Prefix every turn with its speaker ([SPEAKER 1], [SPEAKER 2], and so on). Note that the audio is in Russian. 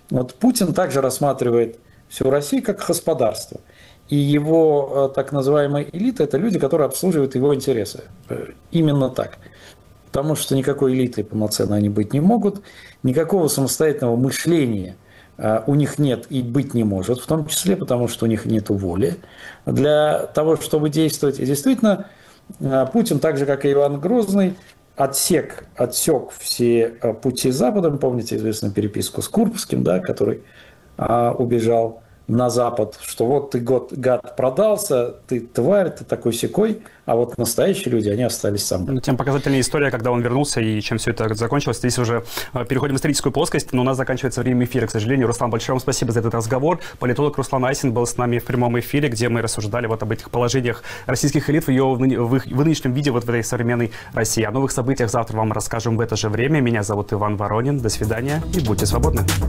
[SPEAKER 1] Вот Путин также рассматривает всю Россию как господарство. И его так называемая элита – это люди, которые обслуживают его интересы. Именно так. Потому что никакой элиты полноценно они быть не могут, никакого самостоятельного мышления у них нет и быть не может, в том числе потому, что у них нет воли для того, чтобы действовать. И действительно, Путин, так же, как и Иван Грозный, отсек все пути с Западом. Помните известную переписку с Курбским, да, который убежал на Запад, что вот ты, гад, продался, ты тварь, ты такой секой, а вот настоящие люди, они остались со мной.
[SPEAKER 2] Ну, тем показательнее история, когда он вернулся и чем все это закончилось. Здесь уже переходим в историческую плоскость, но у нас заканчивается время эфира, к сожалению. Руслан, большое вам спасибо за этот разговор. Политолог Руслан Айсин был с нами в прямом эфире, где мы рассуждали вот об этих положениях российских элит в ее в нынешнем виде, вот в этой современной России. О новых событиях завтра вам расскажем в это же время. Меня зовут Иван Воронин. До свидания и будьте свободны.